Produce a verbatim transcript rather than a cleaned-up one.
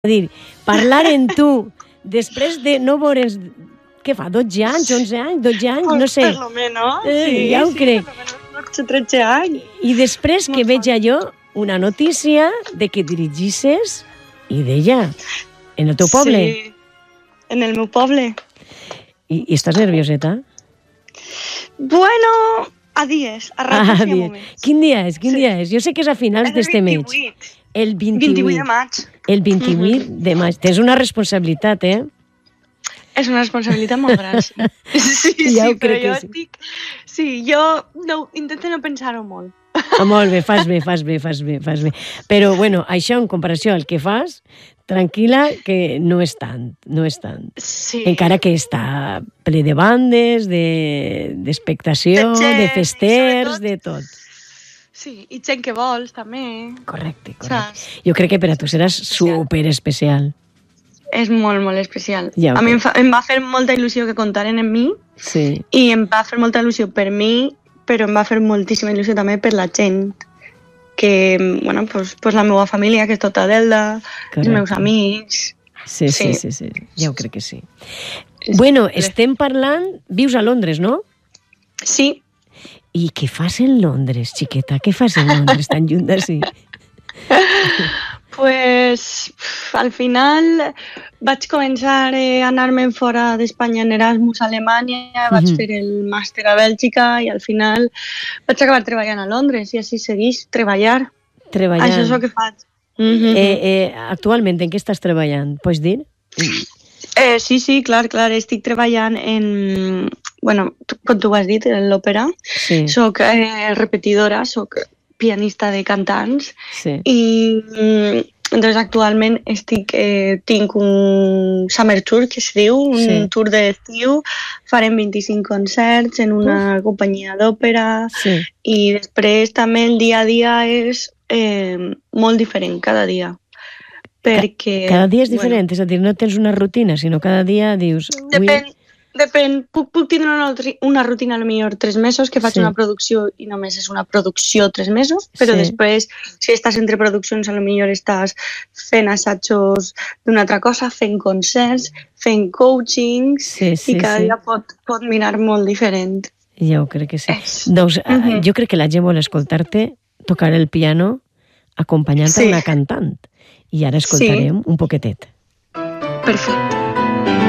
dir, parlar en tu, després de no veure's, què fa, dotze anys, onze anys, dotze anys, no sé. Per lo menos, eh, sí, ja ho sí, crec. per lo menos dotze, tretze anys. I després que veig jo una notícia de que dirigisses i d'ella, en el teu poble. Sí, en el meu poble. I, i estàs nervioseta? Bueno, a dies, a ratos Ah, i a dies. moments. Quin dia és? Quin Sí. dia és? Jo sé que és a finals És el d'este mes. vint-i-vuit. El vint-i-vuit de vint-i-vuit. maig. El vint-i-vuit de maig. Tens una responsabilitat, eh? És una responsabilitat molt gran, sí. Sí, Ja ho sí, però crec que jo sí. estic... Sí, jo no, intento no pensar-ho molt. Ah, molt bé, fas bé, fas bé, fas bé, fas bé. Però, bueno, això en comparació al que fas, tranquil·la, que no és tant, no és tant. Sí. Encara que està ple de bandes, de- d'expectació, De gent, de i festers, sobretot- de tot. Sí, i gent que vols, també. Correcte, correcte. Saps? Jo crec que per a tu seràs super especial. És molt, molt especial. Ja ho a mi em, crec. fa, em va fer molta il·lusió que contaren en mi Sí, i em va fer molta il·lusió per mi, però em va fer moltíssima il·lusió també per la gent que, bueno, pues, pues la meva família, que és tota d'Elda, els Correcte. meus amics... sí, sí, sí, Sí. sí. Ja ho crec que sí. Bueno, estem parlant... Vius a Londres, no? Sí, I què fas en Londres, xiqueta? Què fas en Londres, tan lluny d'ací? pues al final vaig començar eh, a anar-me'n fora d'Espanya en Erasmus a Alemanya, vaig Mhm. fer el màster a Bèlgica i al final vaig acabar treballant a Londres i així segueix treballar. Treballant. Això és el que faig. Mhm. Eh, eh, actualment, en què estàs treballant? Pots dir? Eh, sí, sí, clar, clar, estic treballant en... Bueno, tu- com tu has dit, en l'òpera. Sí, Soc eh, repetidora, soc pianista de cantants sí. i mm, doncs actualment estic, eh, tinc un summer tour que es diu, un Sí. tour d'estiu, farem vint-i-cinc concerts en una companyia d'òpera Sí. i després també el dia a dia és eh, molt diferent cada dia. Perquè, Cada dia és diferent, és a dir, no tens una rutina, sinó cada dia dius... Bueno, depèn, depèn. Puc, puc tindre una, rutri- una rutina a lo millor tres mesos, que faig Sí. una producció i només és una producció tres mesos, però Sí. després, si estàs entre produccions, a lo millor estàs fent assajos d'una altra cosa, fent concerts, fent coachings, Sí, sí, i cada sí. dia pot, pot mirar molt diferent. Ja ho crec que sí. És- Doncs eh, Mhm. jo crec que la gent vol escoltar-te tocar el piano acompanyant-te Sí. una cantant. I ara escoltarem un poquetet. Perfecte.